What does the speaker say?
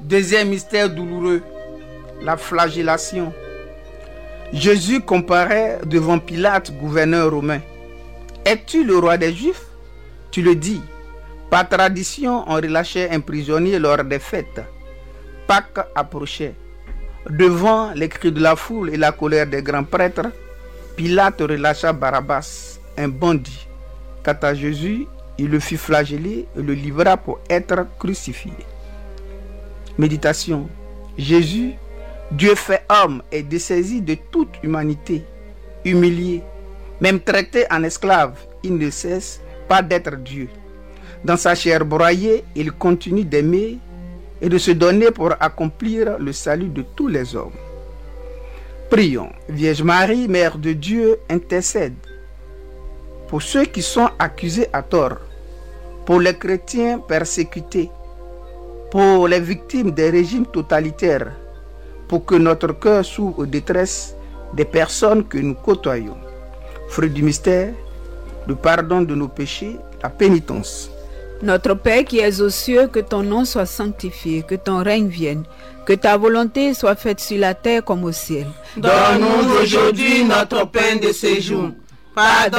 Deuxième mystère douloureux, la flagellation. Jésus comparaît devant Pilate, gouverneur romain. « Es-tu le roi des Juifs ?» Tu le dis. Par tradition, on relâchait un prisonnier lors des fêtes. Pâques approchait. Devant les cris de la foule et la colère des grands prêtres, Pilate relâcha Barabbas, un bandit. Quant à Jésus, il le fit flageller et le livra pour être crucifié. Méditation. Jésus, Dieu fait homme, est dessaisi de toute humanité, humilié, même traité en esclave, il ne cesse pas d'être Dieu. Dans sa chair broyée, il continue d'aimer et de se donner pour accomplir le salut de tous les hommes. Prions. Vierge Marie, Mère de Dieu, intercède pour ceux qui sont accusés à tort, pour les chrétiens persécutés, pour les victimes des régimes totalitaires, pour que notre cœur s'ouvre aux détresses des personnes que nous côtoyons. Fruit du mystère, le pardon de nos péchés, la pénitence. Notre Père qui es aux cieux, que ton nom soit sanctifié, que ton règne vienne, que ta volonté soit faite sur la terre comme au ciel. Donne-nous aujourd'hui notre pain de ce jour. Pardonne